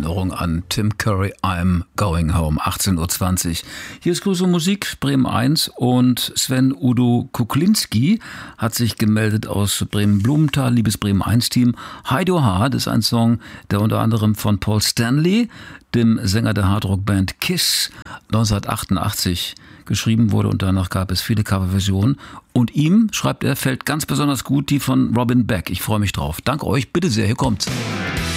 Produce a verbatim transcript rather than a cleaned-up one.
Erinnerung an Tim Curry, I'm Going Home, achtzehn Uhr zwanzig. Hier ist Grüße Musik, Bremen eins, und Sven Udo Kuklinski hat sich gemeldet aus Bremen-Blumenthal, liebes Bremen eins Team. Hide Your Heart ist ein Song, der unter anderem von Paul Stanley, dem Sänger der Hardrock-Band Kiss, neunzehnhundertachtundachtzig geschrieben wurde, und danach gab es viele Coverversionen. Und ihm, schreibt er, fällt ganz besonders gut die von Robin Beck. Ich freue mich drauf. Dank euch, bitte sehr, hier kommt's.